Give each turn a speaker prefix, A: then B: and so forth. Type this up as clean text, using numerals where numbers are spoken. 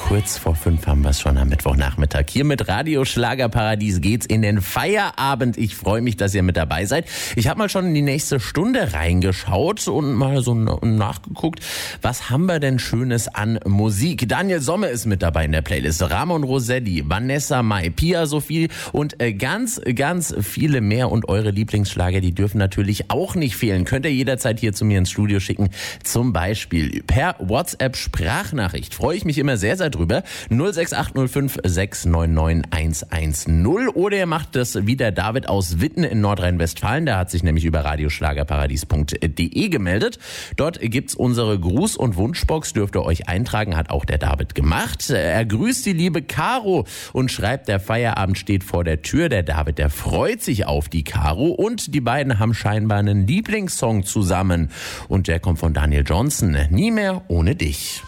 A: Kurz vor 5 haben wir es schon am Mittwochnachmittag. Hier mit Radio Schlagerparadies geht's in den Feierabend. Ich freue mich, dass ihr mit dabei seid. Ich habe mal schon in die nächste Stunde reingeschaut und mal so nachgeguckt, was haben wir denn Schönes an Musik. Daniel Somme ist mit dabei in der Playlist. Ramon Roselli, Vanessa Mai, Pia Sophie und ganz viele mehr. Und eure Lieblingsschlager, die dürfen natürlich auch nicht fehlen. Könnt ihr jederzeit hier zu mir ins Studio schicken. Zum Beispiel per WhatsApp-Sprachnachricht. Freue ich mich immer sehr drüber. 06805 699 110. Oder ihr macht das wie der David aus Witten in Nordrhein-Westfalen. Der hat sich nämlich über radioschlagerparadies.de gemeldet. Dort gibt's unsere Gruß- und Wunschbox. Dürft ihr euch eintragen, hat auch der David gemacht. Er grüßt die liebe Caro und schreibt, der Feierabend steht vor der Tür. Der David, der freut sich auf die Caro und die beiden haben scheinbar einen Lieblingssong zusammen. Und der kommt von Daniel Johnston. Nie mehr ohne dich.